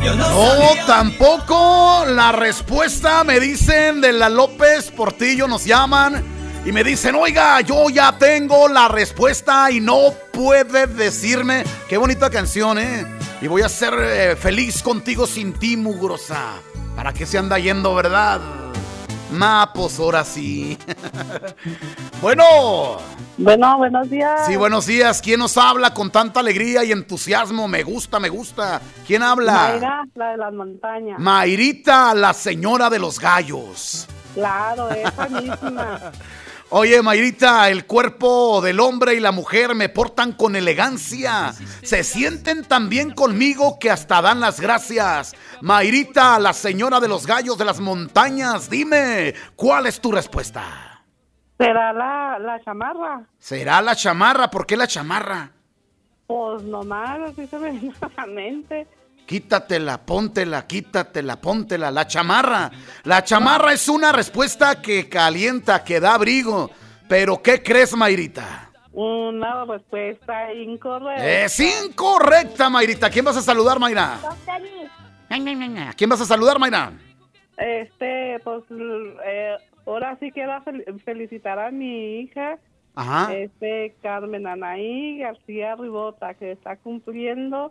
No, tampoco. La respuesta me dicen de la López Portillo, nos llaman y me dicen, oiga, yo ya tengo la respuesta y no puede decirme. Qué bonita canción, y voy a ser feliz contigo sin ti, mugrosa. ¿Para qué se anda yendo, verdad? Pues ahora sí. Bueno, buenos días. Sí, buenos días. ¿Quién nos habla con tanta alegría y entusiasmo? Me gusta, me gusta. ¿Quién habla? Mayra, la de las montañas. Mayrita, la señora de los gallos. Claro, esa misma. Oye, Mayrita, el cuerpo del hombre y la mujer me portan con elegancia. Se sienten tan bien conmigo que hasta dan las gracias. Mayrita, la señora de los gallos de las montañas, dime, ¿cuál es tu respuesta? ¿Será la chamarra? ¿Será la chamarra? ¿Por qué la chamarra? Pues nomás, así se me viene a la mente. Quítatela, póntela, póntela. La chamarra. La chamarra es una respuesta que calienta, que da abrigo. Pero, ¿qué crees, Mayrita? Una respuesta incorrecta. Es incorrecta, Mayrita. ¿Quién vas a saludar, Mayra? ¿A quién vas a saludar, Mayra? Pues, ahora sí quiero felicitar a mi hija. Ajá. Carmen Anaí García Ribota, que está cumpliendo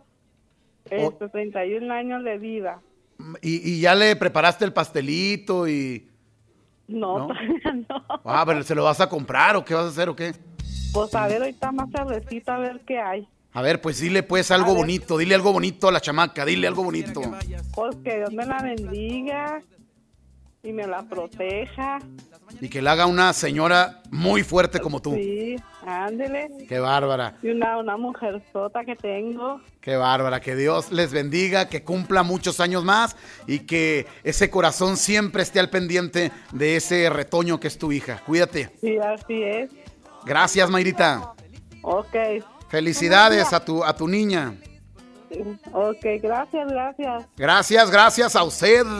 31 años de vida. ¿Y ya le preparaste el pastelito y...? No, todavía no. Pero ¿se lo vas a comprar o qué vas a hacer o qué? Pues a ver, ahorita más tardecita a ver qué hay. A ver, pues dile pues algo bonito, dile algo bonito a la chamaca, dile algo bonito. Pues que Dios me la bendiga y me la proteja. Y que la haga una señora muy fuerte como tú. Sí, ándele. Qué bárbara. Y una mujerzota que tengo. Qué bárbara, que Dios les bendiga, que cumpla muchos años más y que ese corazón siempre esté al pendiente de ese retoño que es tu hija. Cuídate. Sí, así es. Gracias, Mayrita. Ok. Felicidades a tu niña. Ok, gracias. Gracias a usted.